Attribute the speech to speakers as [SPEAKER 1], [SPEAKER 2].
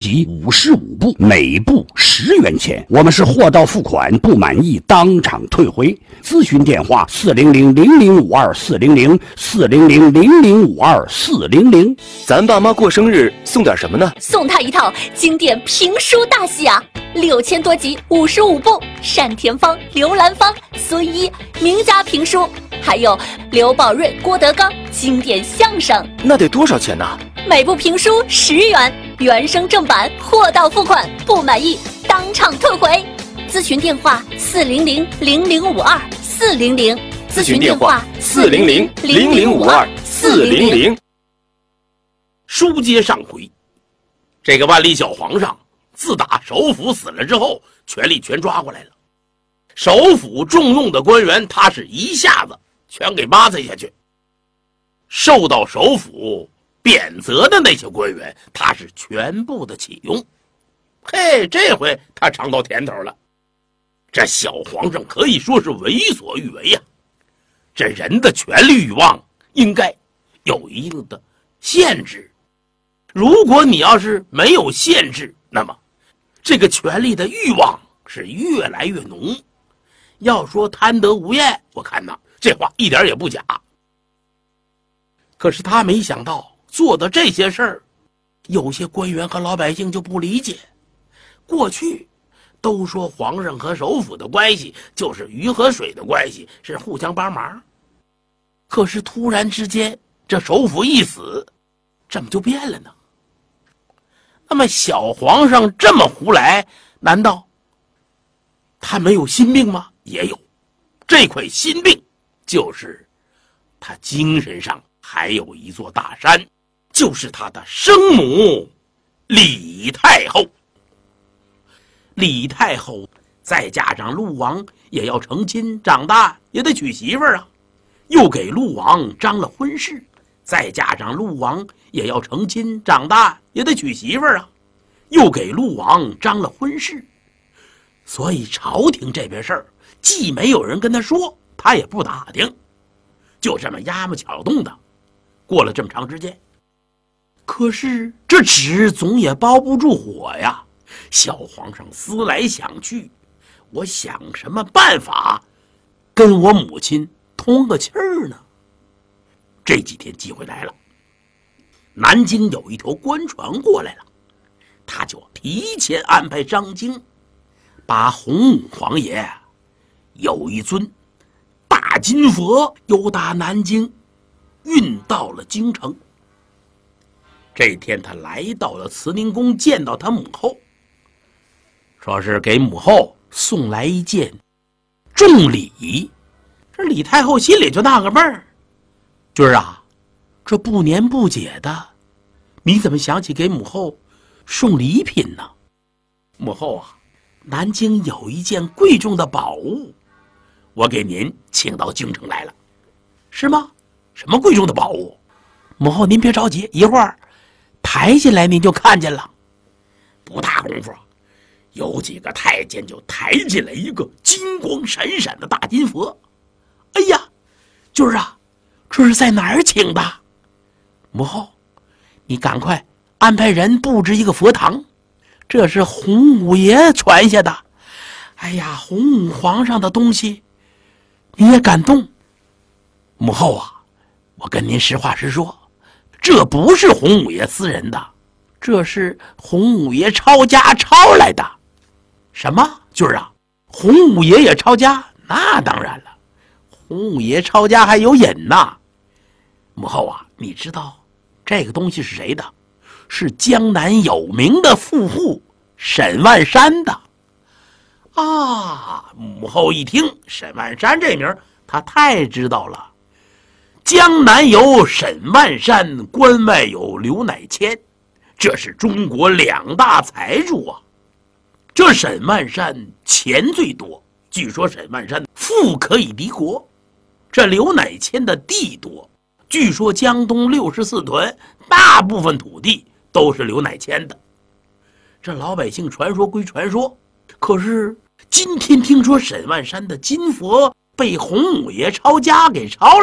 [SPEAKER 1] 集55部，每部10元钱。我们是货到付款，不满意当场退回。咨询电话400-0052-400，400-0052-400。
[SPEAKER 2] 咱爸妈过生日送点什么呢？
[SPEAKER 3] 送他一套经典评书大戏啊，6000多集，55部，单田芳、刘兰芳、孙一名家评书，还有刘宝瑞、郭德纲经典相声。
[SPEAKER 2] 那得多少钱呢？
[SPEAKER 3] 每部评书10元，原声正版，货到付款，不满意当场退回。咨询电话400-0052-400，
[SPEAKER 2] 咨询电话400-0052-400。
[SPEAKER 4] 书接上回，这个万历小皇上自打首辅死了之后，权力全抓过来了。首辅重用的官员，他是一下子全给抹擦下去；受到首辅贬责的那些官员，他是全部的启用。嘿，这回他尝到甜头了。这小皇上可以说是为所欲为呀。这人的权力欲望应该有一定的限制。如果你要是没有限制，那么这个权力的欲望是越来越浓。要说贪得无厌，我看呐，这话一点也不假。可是他没想到做的这些事儿，有些官员和老百姓就不理解。过去都说皇上和首辅的关系就是鱼和水的关系，是互相帮忙。可是突然之间，这首辅一死，怎么就变了呢？那么小皇上这么胡来，难道他没有心病吗？也有。这块心病就是他精神上还有一座大山，就是他的生母李太后。李太后再加上陆王也要成亲，长大也得娶媳妇儿啊，又给陆王张了婚事，再加上陆王也要成亲，长大也得娶媳妇儿啊，又给陆王张了婚事。所以朝廷这边事儿，既没有人跟他说，他也不打听，就这么压么巧动的过了这么长时间。可是这纸总也包不住火呀。小皇上思来想去，我想什么办法跟我母亲通个气儿呢？这几天机会来了，南京有一条官船过来了，他就提前安排张京把洪武皇爷有一尊大金佛由打南京运到了京城。这天他来到了慈宁宫，见到他母后，说是给母后送来一件重礼。这李太后心里就纳个闷儿，军儿啊，这不年不节的，你怎么想起给母后送礼品呢？母后啊，南京有一件贵重的宝物，我给您请到京城来了。是吗？什么贵重的宝物？母后您别着急，一会儿抬进来您就看见了。不大功夫，有几个太监就抬进来一个金光闪闪的大金佛。哎呀，军儿啊，这是在哪儿请的？母后，你赶快安排人布置一个佛堂，这是洪武爷传下的。哎呀，洪武皇上的东西你也敢动？母后啊，我跟您实话实说，这不是洪武爷私人的，这是洪武爷抄家抄来的。什么？军儿啊，洪武爷也抄家？那当然了，洪武爷抄家还有瘾呐。母后啊，你知道这个东西是谁的？是江南有名的富户沈万山的。啊，母后一听沈万山这名，他太知道了。江南有沈万山，关外有刘乃谦，这是中国2大财主啊。这沈万山钱最多，据说沈万山富可以敌国。这刘乃谦的地多，据说江东64屯大部分土地都是刘乃谦的。这老百姓传说归传说，可是今天听说沈万山的金佛被洪武爷抄家给抄了。